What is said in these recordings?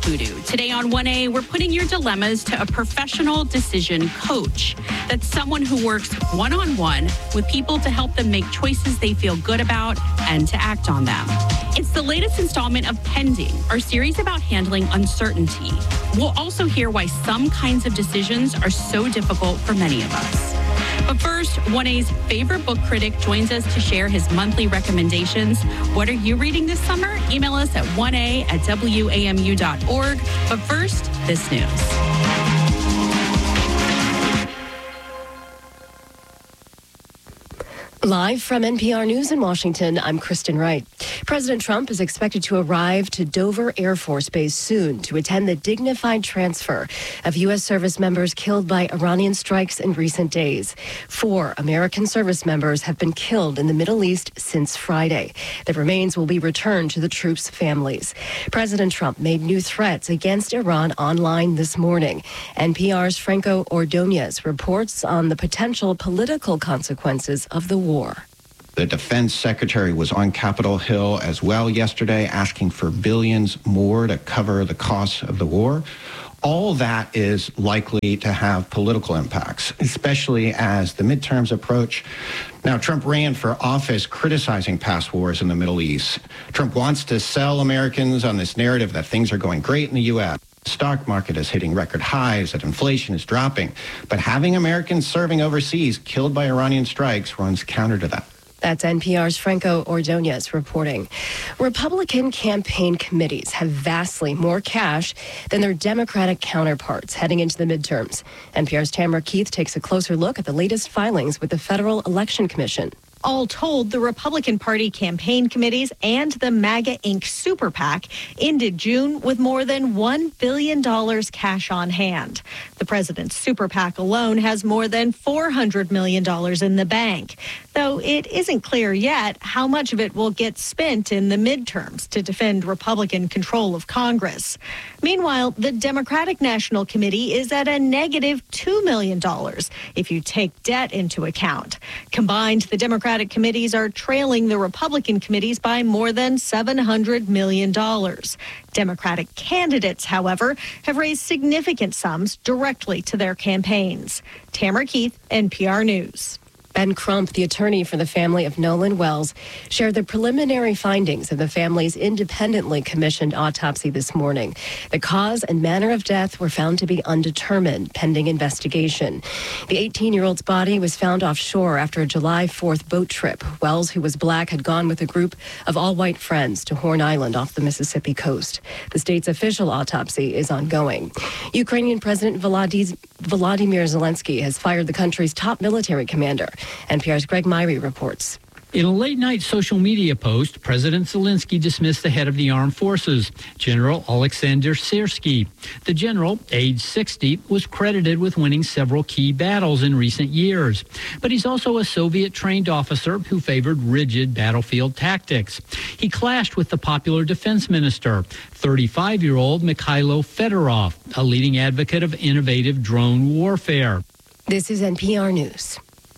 Voodoo. Today on 1A, we're putting your dilemmas to a professional decision coach. That's someone who works one-on-one with people to help them make choices they feel good about and to act on them. It's the latest installment of Pending, our series about handling uncertainty. We'll also hear why some kinds of decisions are so difficult for many of us. But first, 1A's favorite book critic joins us to share his monthly recommendations. What are you reading this summer? Email us at 1a@wamu.org. But first, this news. Live from NPR News in Washington, I'm Kristen Wright. President Trump is expected to arrive to Dover Air Force Base soon to attend the dignified transfer of U.S. service members killed by Iranian strikes in recent days. 4 American service members have been killed in the Middle East since Friday. Their remains will be returned to the troops' families. President Trump made new threats against Iran online this morning. NPR's Franco Ordonez reports on the potential political consequences of the war. The defense secretary was on Capitol Hill as well yesterday, asking for billions more to cover the costs of the war. All that is likely to have political impacts, especially as the midterms approach. Now, Trump ran for office criticizing past wars in the Middle East. Trump wants to sell Americans on this narrative that things are going great in the U.S. The stock market is hitting record highs, that inflation is dropping. But having Americans serving overseas killed by Iranian strikes runs counter to that. That's NPR's Franco Ordonez reporting. Republican campaign committees have vastly more cash than their Democratic counterparts heading into the midterms. NPR's Tamara Keith takes a closer look at the latest filings with the Federal Election Commission. All told, the Republican Party campaign committees and the MAGA Inc. Super PAC ended June with more than $1 billion cash on hand. The president's Super PAC alone has more than $400 million in the bank, though it isn't clear yet how much of it will get spent in the midterms to defend Republican control of Congress. Meanwhile, the Democratic National Committee is at a negative $2 million if you take debt into account. Combined, the Democratic committees are trailing the Republican committees by more than $700 million. Democratic candidates, however, have raised significant sums directly to their campaigns. Tamara Keith, NPR News. Ben Crump, the attorney for the family of Nolan Wells, shared the preliminary findings of the family's independently commissioned autopsy this morning. The cause and manner of death were found to be undetermined, pending investigation. The 18-year-old's body was found offshore after a July 4th boat trip. Wells, who was black, had gone with a group of all-white friends to Horn Island off the Mississippi coast. The state's official autopsy is ongoing. Ukrainian President Volodymyr Zelensky has fired the country's top military commander. NPR's Greg Myrie reports. In a late-night social media post, President Zelensky dismissed the head of the armed forces, General Alexander Syrskyi. The general, age 60, was credited with winning several key battles in recent years. But he's also a Soviet-trained officer who favored rigid battlefield tactics. He clashed with the popular defense minister, 35-year-old Mikhailo Fedorov, a leading advocate of innovative drone warfare. This is NPR News.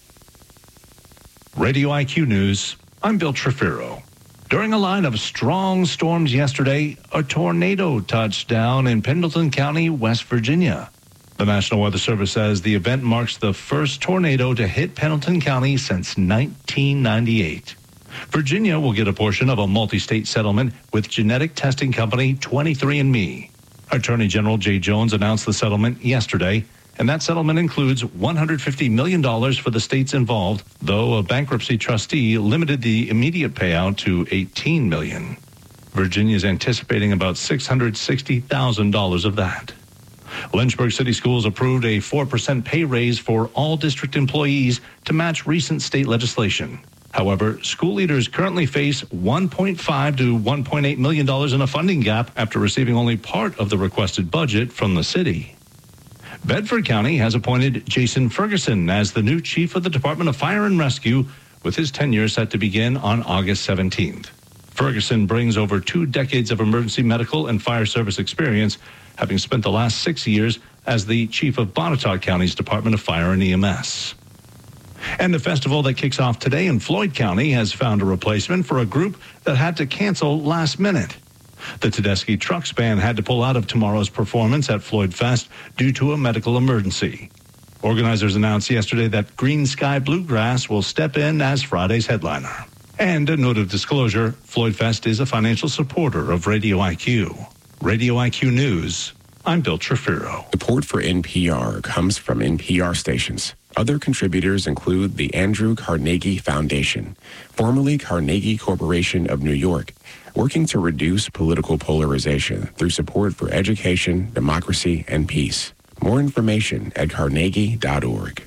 Radio IQ News, I'm Bill Trefiro. During a line of strong storms yesterday, a tornado touched down in Pendleton County, West Virginia. The National Weather Service says the event marks the first tornado to hit Pendleton County since 1998. Virginia will get a portion of a multi-state settlement with genetic testing company 23andMe. Attorney General Jay Jones announced the settlement yesterday, and that settlement includes $150 million for the states involved, though a bankruptcy trustee limited the immediate payout to $18 million. Virginia is anticipating about $660,000 of that. Lynchburg City Schools approved a 4% pay raise for all district employees to match recent state legislation. However, school leaders currently face $1.5 to $1.8 million in a funding gap after receiving only part of the requested budget from the city. Bedford County has appointed Jason Ferguson as the new chief of the Department of Fire and Rescue, with his tenure set to begin on August 17th. Ferguson brings over 2 decades of emergency medical and fire service experience, having spent the last 6 years as the chief of Botetourt County's Department of Fire and EMS. And the festival that kicks off today in Floyd County has found a replacement for a group that had to cancel last minute. The Tedeschi Trucks Band had to pull out of tomorrow's performance at Floyd Fest due to a medical emergency. Organizers announced yesterday that Green Sky Bluegrass will step in as Friday's headliner. And a note of disclosure, Floyd Fest is a financial supporter of Radio IQ. Radio IQ News, I'm Bill Trefiro. Support for NPR comes from NPR stations. Other contributors include the Andrew Carnegie Foundation, formerly Carnegie Corporation of New York, working to reduce political polarization through support for education, democracy, and peace. More information at carnegie.org.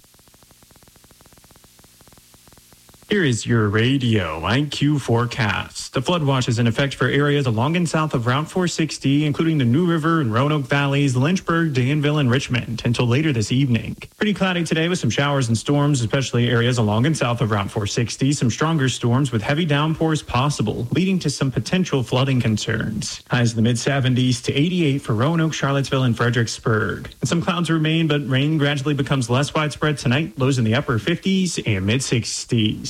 Here is your Radio IQ forecast. The flood watch is in effect for areas along and south of Route 460, including the New River and Roanoke Valleys, Lynchburg, Danville, and Richmond, until later this evening. Pretty cloudy today with some showers and storms, especially areas along and south of Route 460. Some stronger storms with heavy downpours possible, leading to some potential flooding concerns. Highs in the mid-70s to 88 for Roanoke, Charlottesville, and Fredericksburg. And some clouds remain, but rain gradually becomes less widespread tonight. Lows in the upper 50s and mid-60s.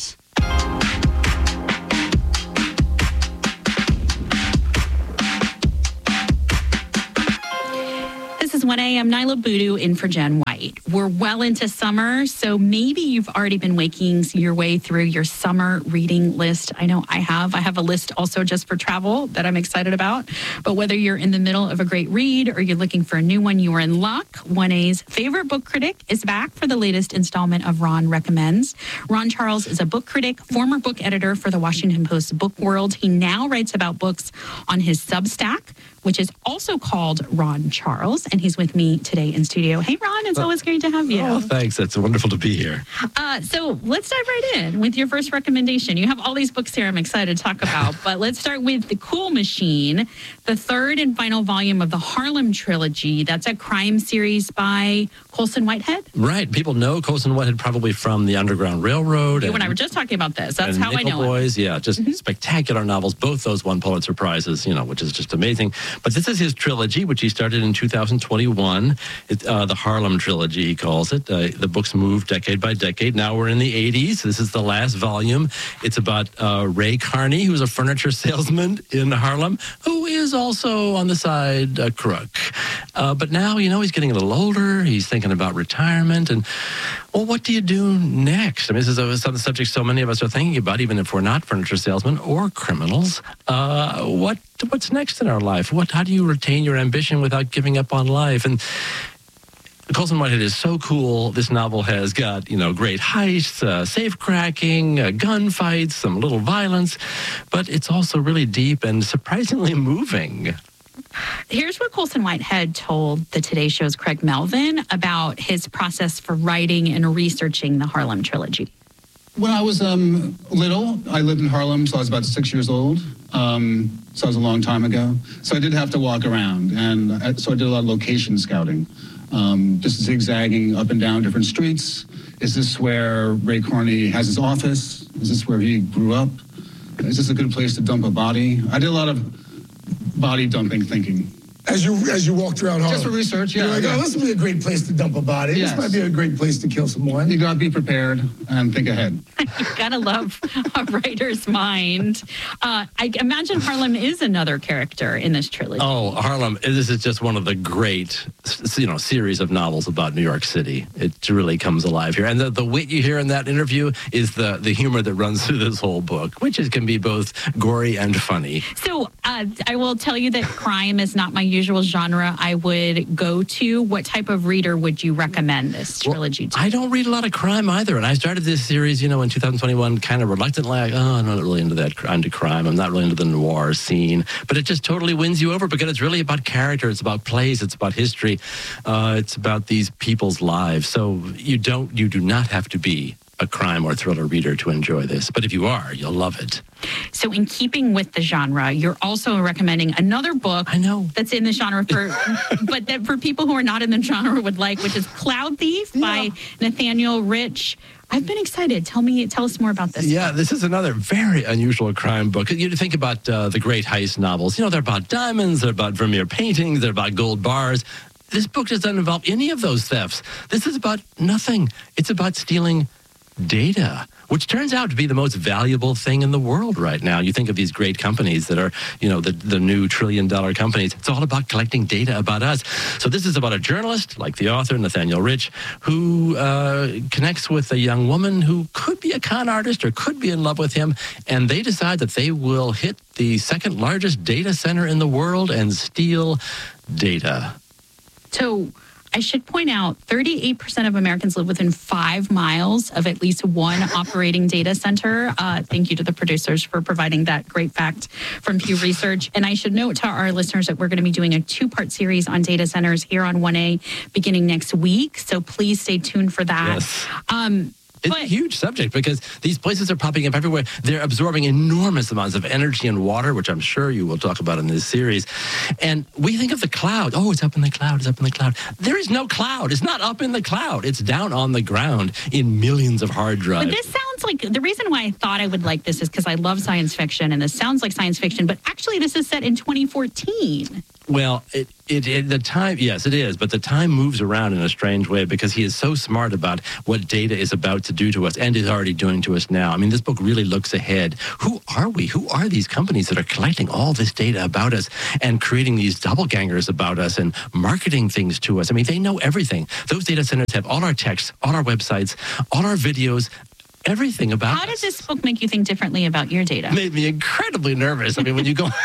This is 1A. I'm Nyla Boodoo in for Jen White. We're well into summer, so maybe you've already been making your way through your summer reading list. I know I have. I have a list also just for travel that I'm excited about. But whether you're in the middle of a great read or you're looking for a new one, you are in luck. 1A's favorite book critic is back for the latest installment of Ron Recommends. Ron Charles is a book critic, former book editor for the Washington Post Book World. He now writes about books on his Substack, which is also called Ron Charles. And he's with me today in studio. Hey, Ron, it's always great to have you. Oh, thanks. It's wonderful to be here. So let's dive right in with your first recommendation. You have all these books here I'm excited to talk about, but let's start with The Cool Machine, the third and final volume of the Harlem trilogy. That's a crime series by Colson Whitehead. Right. People know Colson Whitehead probably from the Underground Railroad. You and I were just talking about this. That's how I know Boys. Yeah, just spectacular novels. Both those won Pulitzer Prizes, which is just amazing. But this is his trilogy, which he started in 2021. The Harlem trilogy, he calls it. The books move decade by decade. Now we're in the 80s. This is the last volume. It's about Ray Carney, who's a furniture salesman in Harlem, who is also on the side a crook. But now, he's getting a little older. He's thinking about retirement. And, well, what do you do next? I mean, this is a subject so many of us are thinking about, even if we're not furniture salesmen or criminals. What's next in our life? How do you retain your ambition without giving up on life? And Colson Whitehead is so cool. This novel has got, great heists, safe cracking, gunfights, some little violence, but it's also really deep and surprisingly moving. Here's what Colson Whitehead told the Today Show's Craig Melvin about his process for writing and researching the Harlem trilogy. When I was little, I lived in Harlem, so I was about 6 years old. So it was a long time ago. So I did have to walk around, and so I did a lot of location scouting, just zigzagging up and down different streets. Is this where Ray Carney has his office? Is this where he grew up? Is this a good place to dump a body? I did a lot of body dumping thinking. As you walked around Harlem? Just for research, yeah. You're like, this would be a great place to dump a body. Yes. This might be a great place to kill someone. You got to be prepared and think ahead. You got to love a writer's mind. I imagine Harlem is another character in this trilogy. Oh, Harlem. This is just one of the great, series of novels about New York City. It really comes alive here. And the wit you hear in that interview is the humor that runs through this whole book, which can be both gory and funny. So I will tell you that crime is not my usual genre I would go to. What type of reader would you recommend this trilogy to? I don't read a lot of crime either. And I started this series, in 2021, kind of reluctantly, I'm not really into crime. I'm not really into the noir scene. But it just totally wins you over because it's really about character. It's about plays. It's about history. It's about these people's lives. So you do not have to be a crime or thriller reader to enjoy this. But if you are, you'll love it. So in keeping with the genre, you're also recommending another book that's in the genre but that for people who are not in the genre would like, which is Cloud Thief by Nathaniel Rich. I've been excited. Tell us more about this. Yeah, this is another very unusual crime book. You think about the great heist novels. They're about diamonds, they're about Vermeer paintings, they're about gold bars. This book doesn't involve any of those thefts. This is about nothing. It's about stealing data, which turns out to be the most valuable thing in the world right now. You think of these great companies that are, the new trillion-dollar companies. It's all about collecting data about us. So this is about a journalist, like the author, Nathaniel Rich, who connects with a young woman who could be a con artist or could be in love with him, and they decide that they will hit the second largest data center in the world and steal data. So I should point out 38% of Americans live within 5 miles of at least one operating data center. Thank you to the producers for providing that great fact from Pew Research. And I should note to our listeners that we're going to be doing a 2-part series on data centers here on 1A beginning next week. So please stay tuned for that. Yes. It's a huge subject because these places are popping up everywhere. They're absorbing enormous amounts of energy and water, which I'm sure you will talk about in this series. And we think of the cloud. Oh, it's up in the cloud. It's up in the cloud. There is no cloud. It's not up in the cloud. It's down on the ground in millions of hard drives. But this sounds like, the reason why I thought I would like this is because I love science fiction, and this sounds like science fiction, but actually this is set in 2014. Well, the time, yes, it is, but the time moves around in a strange way because he is so smart about what data is about to do to us and is already doing to us now. I mean, this book really looks ahead. Who are we? Who are these companies that are collecting all this data about us and creating these doppelgangers about us and marketing things to us? I mean, they know everything. Those data centers have all our texts, all our websites, all our videos, everything about How does this book make you think differently about your data? Made me incredibly nervous. I mean, when you go,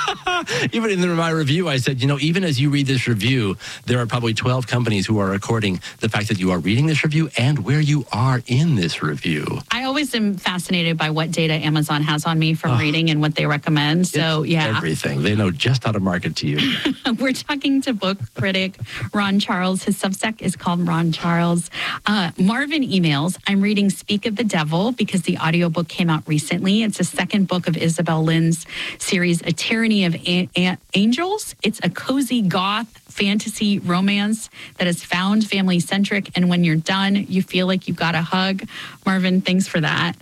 even in my review, I said, even as you read this review, there are probably 12 companies who are recording the fact that you are reading this review and where you are in this review. I always am fascinated by what data Amazon has on me from reading and what they recommend. So, yeah. Everything. They know just how to market to you. We're talking to book critic Ron Charles. His Substack is called Ron Charles. Marvin emails, I'm reading Speak of the Devil because the audiobook came out recently. It's the second book of Isabel Lynn's series, A Tyranny of Angels. It's a cozy goth fantasy romance that is found family-centric, and when you're done, you feel like you got a hug. Marvin, thanks for that.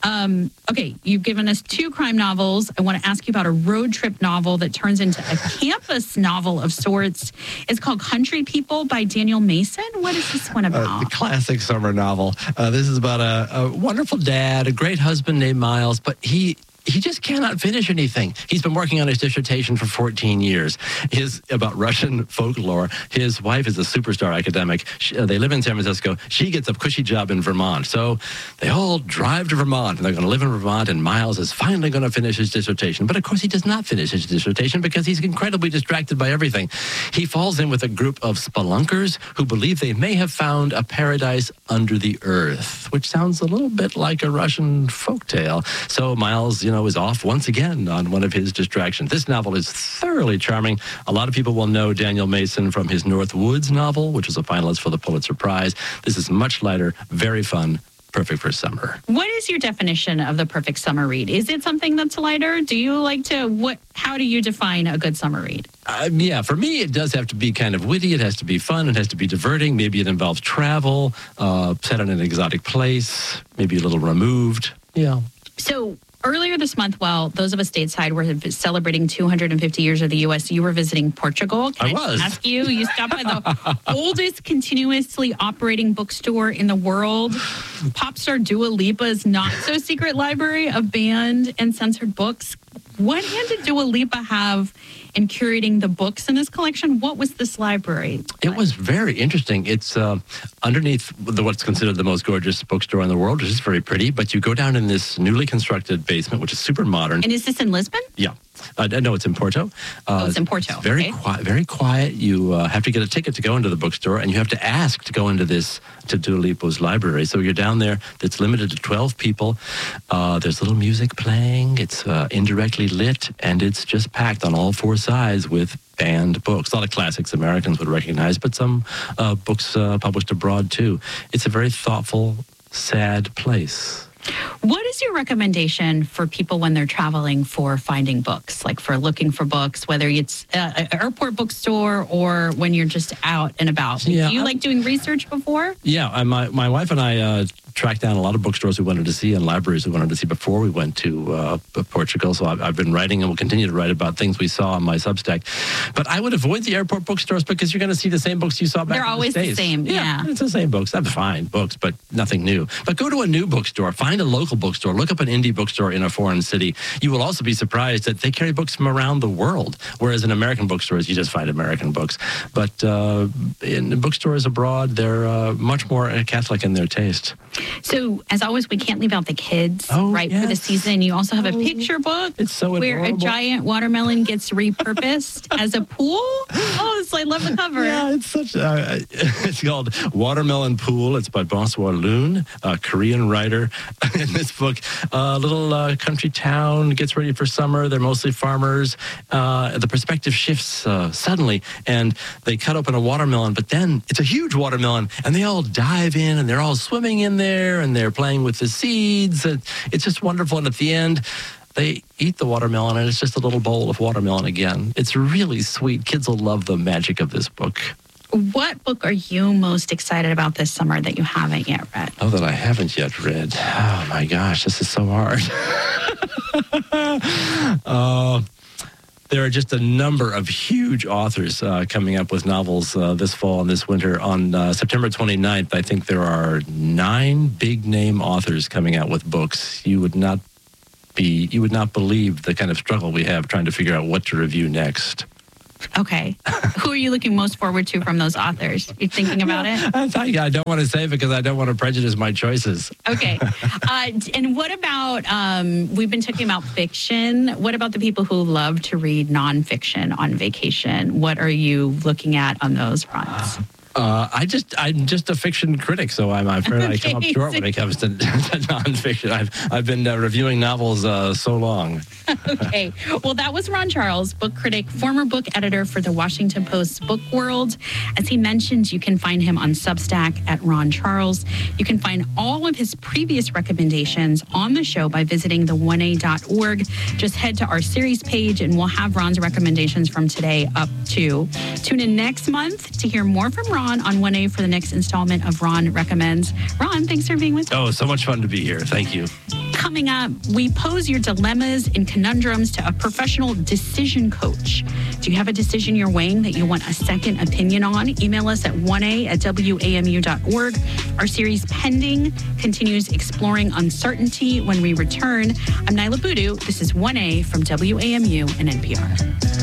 Okay, you've given us 2 crime novels. I want to ask you about a road trip novel that turns into a campus novel of sorts. It's called Country People by Daniel Mason. What is this one about? The classic summer novel. This is about a wonderful dad, a great husband named Miles, but he just cannot finish anything. He's been working on his dissertation for 14 years. About Russian folklore. His wife is a superstar academic. They live in San Francisco. She gets a cushy job in Vermont. So they all drive to Vermont, and they're going to live in Vermont, and Miles is finally going to finish his dissertation. But of course, he does not finish his dissertation because he's incredibly distracted by everything. He falls in with a group of spelunkers who believe they may have found a paradise under the earth, which sounds a little bit like a Russian folktale. So Miles, is off once again on one of his distractions. This novel is thoroughly charming. A lot of people will know Daniel Mason from his North Woods novel, which was a finalist for the Pulitzer Prize. This is much lighter, very fun, perfect for summer. What is your definition of the perfect summer read? Is it something that's lighter? Do you like to, how do you define a good summer read? Yeah, for me, it does have to be kind of witty. It has to be fun. It has to be diverting. Maybe it involves travel, set in an exotic place, maybe a little removed. Yeah. So earlier this month, while those of us stateside were celebrating 250 years of the U.S., you were visiting Portugal. I was. Ask you? You stopped by the oldest continuously operating bookstore in the world. Pop star Dua Lipa's not-so-secret library of banned and censored books. What hand did Dua Lipa have in curating the books in this collection? What was this library like? It was very interesting. It's underneath what's considered the most gorgeous bookstore in the world, which is very pretty. But you go down in this newly constructed basement, which is super modern. And is this in Lisbon? Yeah. No, it's in Porto. It's in Porto. It's very quiet. Very quiet. You have to get a ticket to go into the bookstore, and you have to ask to go into to Dua Lipa's library. So you're down there. It's limited to 12 people. There's little music playing. It's indirectly lit, and it's just packed on all 4 sides with banned books. A lot of classics Americans would recognize, but some books published abroad too. It's a very thoughtful, sad place. What is your recommendation for people when they're traveling for finding books, like for looking for books, whether it's an airport bookstore or when you're just out and about? Yeah, Do you like doing research before? Yeah, my wife and I tracked down a lot of bookstores we wanted to see and libraries we wanted to see before we went to Portugal. So I've been writing and will continue to write about things we saw on my Substack. But I would avoid the airport bookstores because you're going to see the same books you saw back They're in always the the States. same, yeah. It's the same books. That's fine books, but nothing new. But go to a new bookstore. Find a local bookstore. Look up an indie bookstore in a foreign city. You will also be surprised that they carry books from around the world, whereas in American bookstores, you just find American books. But in bookstores abroad, they're much more Catholic in their taste. So, as always, we can't leave out the kids for the season. You also have a picture book It's so where adorable. a giant watermelon gets repurposed as a pool. Oh, I love the cover. Yeah, it's such. It's called Watermelon Pool. It's by Bonsoir Loon, a Korean writer. In this book, a little country town gets ready for summer. They're mostly farmers. The perspective shifts suddenly, and they cut open a watermelon. But then it's a huge watermelon, and they all dive in, and they're all swimming in there, and they're playing with the seeds. And it's just wonderful. And at the end, they eat the watermelon, and it's just a little bowl of watermelon again. It's really sweet. Kids will love the magic of this book. What book are you most excited about this summer that you haven't yet read? Oh, that I haven't yet read. Oh, my gosh, this is so hard. There are just a number of huge authors coming up with novels this fall and this winter. On September 29th, I think there are 9 big-name authors coming out with books. You would not believe the kind of struggle we have trying to figure out what to review next. Okay. Who are you looking most forward to from those authors? You thinking about it? I don't want to say because I don't want to prejudice my choices. Okay. And what about, we've been talking about fiction. What about the people who love to read nonfiction on vacation? What are you looking at on those fronts? I'm just a fiction critic, so I'm afraid I come up short when it comes to nonfiction. I've been reviewing novels so long. Okay. Well, that was Ron Charles, book critic, former book editor for the Washington Post's Book World. As he mentioned, you can find him on Substack at Ron Charles. You can find all of his previous recommendations on the show by visiting the1a.org. Just head to our series page, and we'll have Ron's recommendations from today up too. Tune in next month to hear more from Ron on 1A for the next installment of Ron Recommends. Ron, thanks for being with us. Oh, so much fun to be here. Thank you. Coming up, we pose your dilemmas and conundrums to a professional decision coach. Do you have a decision you're weighing that you want a second opinion on? Email us at 1a@wamu.org. Our series Pending continues exploring uncertainty when we return. I'm Nyla Boodoo. This is 1A from WAMU and NPR.